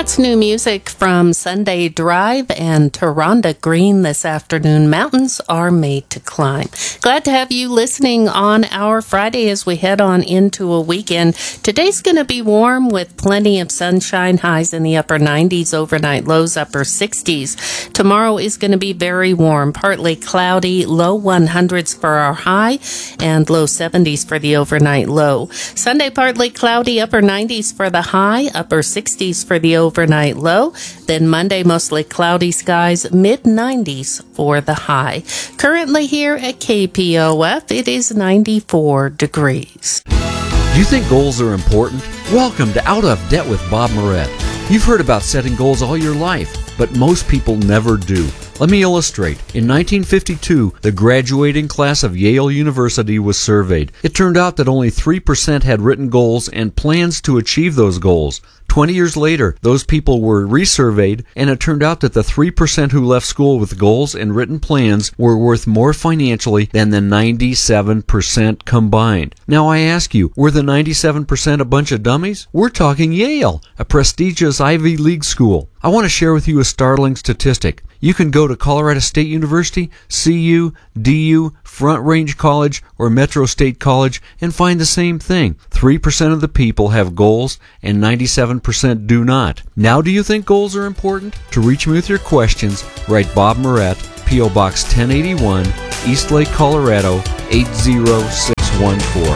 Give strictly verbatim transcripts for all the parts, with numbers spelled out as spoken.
That's new music from Sunday Drive and Taronda Green this afternoon. Mountains are made to climb. Glad to have you listening on our Friday as we head on into a weekend. Today's going to be warm with plenty of sunshine, highs in the upper nineties, overnight lows upper sixties. Tomorrow is going to be very warm, partly cloudy, low one hundreds for our high and low seventies for the overnight low. Sunday partly cloudy, upper nineties for the high, upper sixties for the overnight low. Then Monday, mostly cloudy skies, mid nineties for the high. Currently here at K P O F, it is ninety-four degrees. Do you think goals are important? Welcome to Out of Debt with Bob Moret. You've heard about setting goals all your life, but most people never do. Let me illustrate. In nineteen fifty-two, the graduating class of Yale University was surveyed. It turned out that only three percent had written goals and plans to achieve those goals. Twenty years later, those people were resurveyed, and it turned out that the three percent who left school with goals and written plans were worth more financially than the ninety-seven percent combined. Now I ask you, were the ninety-seven percent a bunch of dummies? We're talking Yale, a prestigious Ivy League school. I want to share with you a startling statistic. You can go to Colorado State University, C U, D U, Front Range College, or Metro State College and find the same thing. three percent of the people have goals and ninety-seven percent do not. Now, do you think goals are important? To reach me with your questions, write Bob Moret, P O Box ten eighty-one, Eastlake, Colorado eight zero six one four.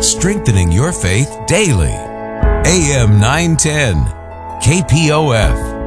Strengthening your faith daily. A M nine ten, K P O F.